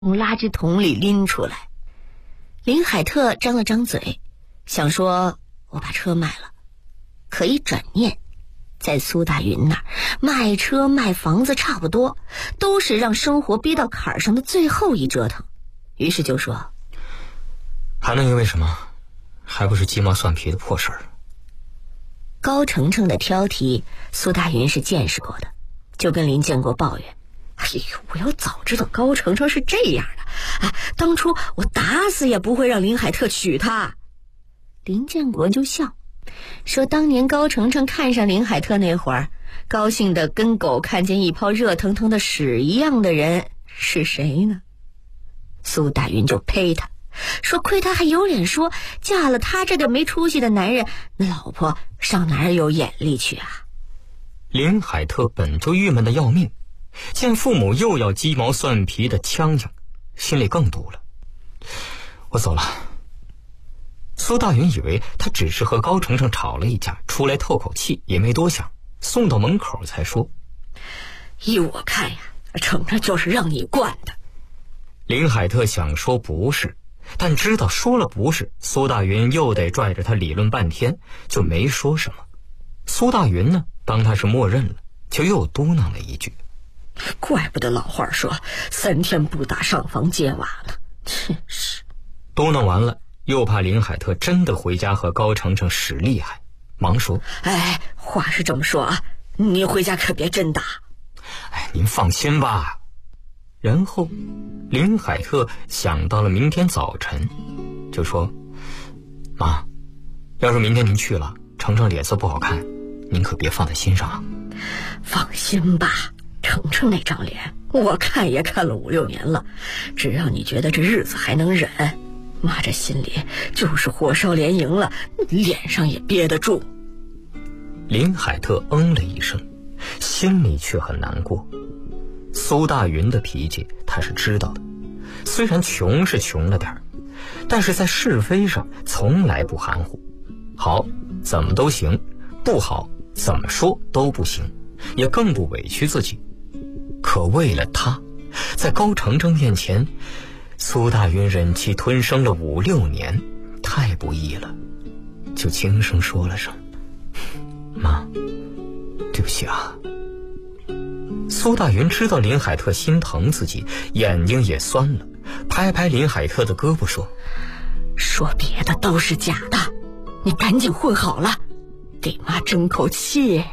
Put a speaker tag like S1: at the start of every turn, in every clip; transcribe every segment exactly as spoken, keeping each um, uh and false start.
S1: 从垃圾桶里拎出来。林海特张了张嘴，想说我把车卖了，可一转念，在苏大云那儿卖车卖房子差不多，都是让生活逼到坎儿上的最后一折腾，于是就说，
S2: 还能因为什么？还不是鸡毛蒜皮的破事儿。
S1: 高程程的挑剔苏大云是见识过的，就跟林建国抱怨，哎呦，我要早知道高程程是这样的，哎，当初我打死也不会让林海特娶她。林建国就笑说，当年高程程看上林海特那会儿，高兴的跟狗看见一泡热腾腾的屎一样的人是谁呢？苏大云就呸他说，亏他还有脸说嫁了他这个没出息的男人，那老婆上哪儿有眼力去啊？
S2: 林海特本就郁闷的要命，见父母又要鸡毛蒜皮的呛呛，心里更堵了。我走了。苏大云以为他只是和高程程吵了一架，出来透口气，也没多想，送到门口才说，
S1: 依我看呀，程程就是让你惯的。
S2: 林海特想说不是，但知道说了不是，苏大云又得拽着他理论半天，就没说什么。苏大云呢，当他是默认了，就又嘟囔了一句，
S1: 怪不得老话说三天不打上房揭瓦呢，真是。
S2: 嘟囔完了，又怕林海特真的回家和高程程使厉害，忙说，
S1: 哎，话是这么说啊，你回家可别真打。
S2: 哎，您放心吧。然后林海特想到了明天早晨，就说，妈，要是明天您去了，程程脸色不好看，您可别放在心上啊。
S1: 放心吧，程程那张脸我看也看了五六年了，只要你觉得这日子还能忍，妈这心里就是火烧连营了，脸上也憋得住。
S2: 林海特嗯了一声，心里却很难过。苏大云的脾气他是知道的，虽然穷是穷了点儿，但是在是非上从来不含糊，好怎么都行，不好怎么说都不行，也更不委屈自己。可为了他，在高程程面前，苏大云忍气吞声了五六年，太不易了，就轻声说了声，妈，对不起啊。苏大云知道林海特心疼自己，眼睛也酸了，拍拍林海特的胳膊说，
S1: 说别的都是假的，你赶紧混好了，给妈争口气。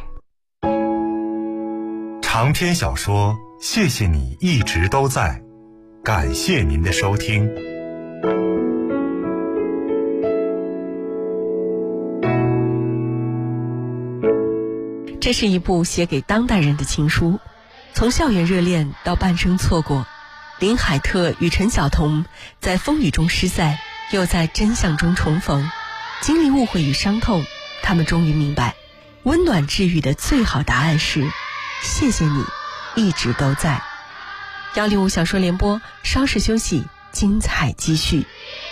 S3: 长篇小说《谢谢你一直都在》，感谢您的收听。
S4: 这是一部写给当代人的情书，从校园热恋到半生错过，林海特与陈晓彤在风雨中失散，又在真相中重逢，经历误会与伤痛，他们终于明白，温暖治愈的最好答案是谢谢你一直都在。幺零五小说联播，稍事休息，精彩继续。